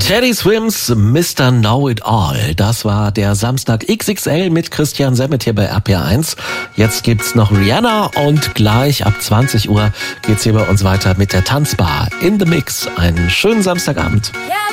Teddy Swims, Mr. Know-It-All. Das war der Samstag XXL mit Christian Semmet hier bei RPR1. Jetzt gibt's noch Rihanna und gleich ab 20 Uhr geht's hier bei uns weiter mit der Tanzbar in the Mix. Einen schönen Samstagabend. Yeah.